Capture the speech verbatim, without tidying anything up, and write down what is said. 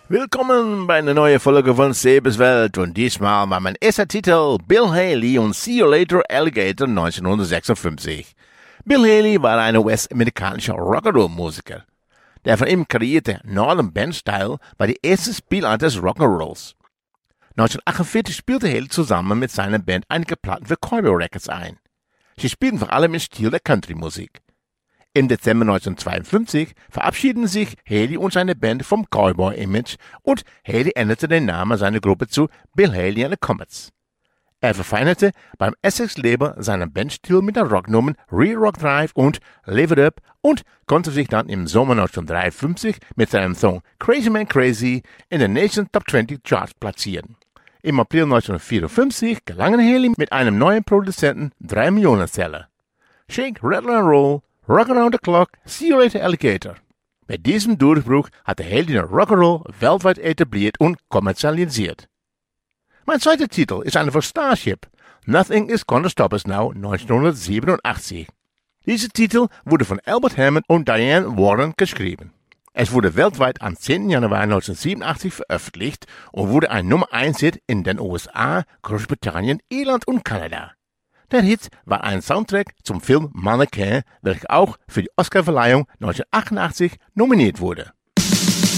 Willkommen bei einer neuen Folge von Sebes Welt und diesmal war mein erster Titel Bill Haley und See You Later Alligator neunzehnhundertsechsundfünfzig. Bill Haley war ein U S-amerikanischer Rock'n'Roll-Musiker. Der von ihm kreierte Northern Band-Style war die erste Spielart des Rock'n'Rolls. neunzehnhundertachtundvierzig spielte Haley zusammen mit seiner Band einige Platten für Cowboy Records ein. Sie spielten vor allem im Stil der Country-Musik. Im Dezember neunzehnhundertzweiundfünfzig verabschiedeten sich Haley und seine Band vom Cowboy-Image und Haley änderte den Namen seiner Gruppe zu Bill Haley and the Comets. Er verfeinerte beim Essex-Label seinen Bandstil mit den Rocknummern Real Rock Drive und Live It Up und konnte sich dann im Sommer neunzehnhundertdreiundfünfzig mit seinem Song Crazy Man Crazy in den Nation Top zwanzig Charts platzieren. Im April neunzehnhundertvierundfünfzig gelangen Haley mit einem neuen Produzenten drei Millionen Seller. Shake, Rattle and Roll, Rock Around the Clock, See You Later Alligator. Bei diesem Durchbruch hatte Haley den Rock'n'Roll weltweit etabliert und kommerzialisiert. Mein zweiter Titel ist einer von Starship, Nothing is Gonna Stop Us Now neunzehnhundertsiebenundachtzig. Dieser Titel wurde von Albert Hammond und Diane Warren geschrieben. Es wurde weltweit am zehnten Januar neunzehnhundertsiebenundachtzig veröffentlicht und wurde ein Nummer eins Hit in den U S A, Großbritannien, Irland und Kanada. Der Hit war ein Soundtrack zum Film Mannequin, welcher auch für die Oscarverleihung neunzehnhundertachtundachtzig nominiert wurde.